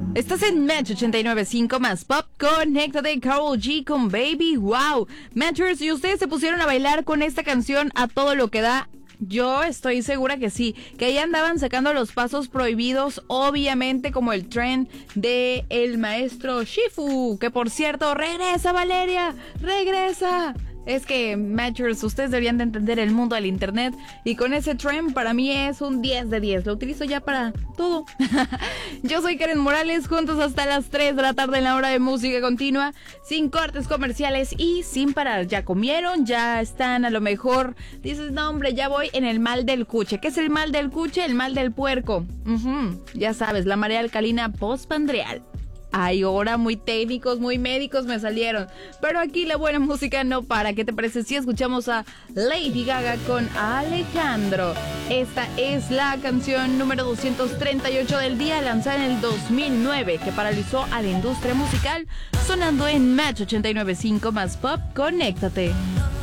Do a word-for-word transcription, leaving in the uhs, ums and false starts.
Estás en Match ochenta y nueve punto cinco más Pop. Conéctate, Karol G con Baby Wow. Matchers, ¿y ustedes se pusieron a bailar con esta canción a todo lo que da? Yo estoy segura que sí, que ahí andaban sacando los pasos prohibidos, obviamente como el trend de el maestro Shifu, que por cierto, regresa Valeria, regresa. Es que, Matchers, ustedes deberían de entender el mundo del internet y con ese trend para mí es un diez de diez, lo utilizo ya para todo. Yo soy Karen Morales, juntos hasta las tres de la tarde en la hora de música continua, sin cortes comerciales y sin parar. ¿Ya comieron? ¿Ya están a lo mejor? Dices, no hombre, ya voy en el mal del cuche. ¿Qué es el mal del cuche? El mal del puerco. Uh-huh. Ya sabes, la marea alcalina postpandreal. Ay, ahora muy técnicos, muy médicos me salieron. Pero aquí la buena música no para. ¿Qué te parece si escuchamos a Lady Gaga con Alejandro? Esta es la canción número doscientos treinta y ocho del día, lanzada en el dos mil nueve, que paralizó a la industria musical, sonando en Match ochenta y nueve punto cinco más Pop. Conéctate.